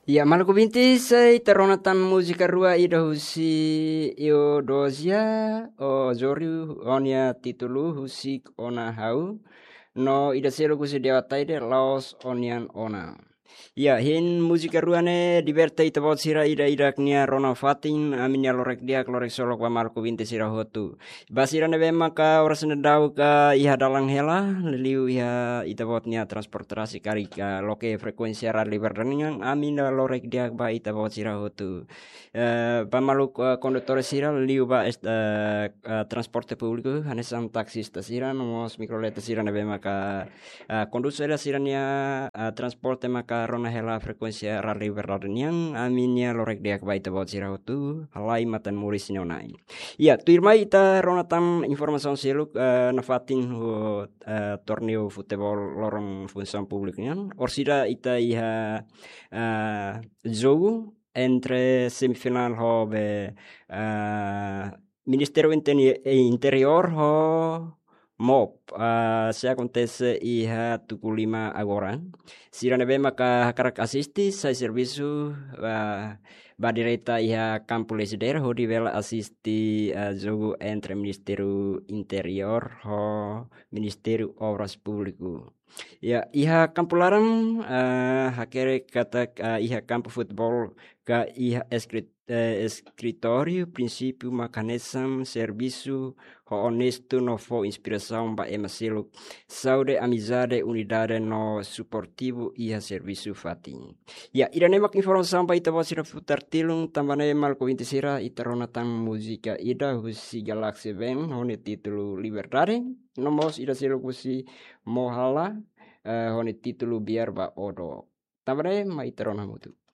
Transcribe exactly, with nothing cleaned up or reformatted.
Ya, Marco ventisei taronatan musika rua ida husi Eodosia o Zoriu onia titulu husik ona hau no ida selo kusi dewa taide laos onian ona. Ya, hin musika ruane diverta ita bot sira ida ida knia Rona Fatin aminya lorek dia lorek solok wa Marco vinti sira hotu. Basira nebe maka oras nedau ka iha dalang hela liliu iha ita bot nia transportasi kari ka loke frekuensi ara liber dengan amina lorek dia ba ita bot sira hotu. Eh pamaluk uh, konduktor sira liliu ba est uh, uh, transporte publiko hanesam taksista sira nomos mikroleta sira nebe maka uh, kondusera sira nia uh, transporte maka rona hela frekuensi ara liber yang aminia lorek dia ba ita bot sira hotu halai matan muris nonai. Iya, tuirma ita ronatam informasi seluk uh, nafatin ho uh, torneo futebol lorong função publiknya. Orsida ita iha uh, jogo entre semifinal ho be uh, Ministério Interior ho M O P uh, se acontece iha tuku lima agora. Sira nebe maka hakarak asisti sai serviço uh, ba direita iha campo legislativo ho divela assisti uh, jogo entre Ministério Interior ho Ministério Obras Público. Ya, iha campo larang uh, hakere kata uh, iha campo futebol ka iha escrit, uh, escritório princípio mecanismo serviço ho honesto no fo inspiração ba emasilo saúde amizade unidade no suportivo iha serviço fatin. Ya, ida nemak informasi sampai ita wasira futar tilung tambane Marco vinti sira ita ronatan musika ida husi Galaxy Band hone titulu Liberdade nomos ida silo husi Mohala uh, hone titulu Biar ba Odo. Tambane ma ita ronamutu.